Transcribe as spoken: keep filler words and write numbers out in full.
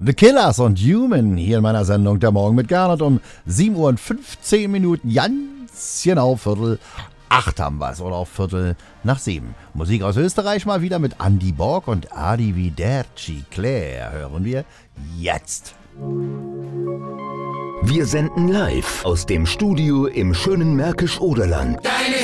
The Killers und Human hier in meiner Sendung Der Morgen mit Gernot um sieben Uhr und fünfzehn Minuten, ganz genau Viertel acht haben wir es oder auch Viertel nach sieben. Musik aus Österreich mal wieder mit Andy Borg und Arrivederci Claire hören wir jetzt. Wir senden live aus dem Studio im schönen Märkisch-Oderland.